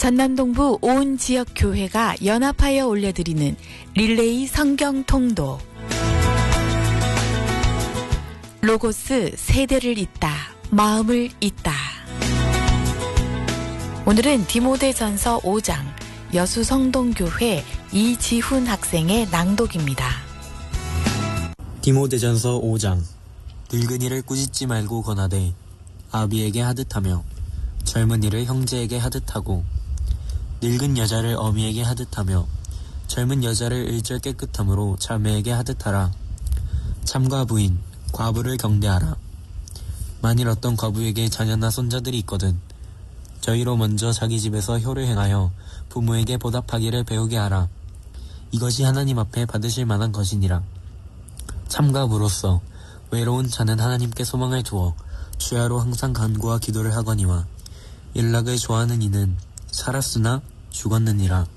전남동부 온 지역 교회가 연합하여 올려드리는 릴레이 성경 통독. 로고스 세대를 잇다, 마음을 잇다. 오늘은 디모데전서 5장 여수성동교회 이지훈 학생의 낭독입니다. 디모데전서 5장. 늙은이를 꾸짖지 말고 권하되 아비에게 하듯하며 젊은이를 형제에게 하듯하고 늙은 여자를 어미에게 하듯하며 젊은 여자를 일절 깨끗함으로 자매에게 하듯하라. 참가 부인, 과부를 경대하라. 만일 어떤 과부에게 자녀나 손자들이 있거든 저희로 먼저 자기 집에서 효를 행하여 부모에게 보답하기를 배우게 하라. 이것이 하나님 앞에 받으실 만한 것이니라. 참가부로서 외로운 자는 하나님께 소망을 두어 주야로 항상 간구와 기도를 하거니와 일락을 좋아하는 이는 살았으나 죽었느니라.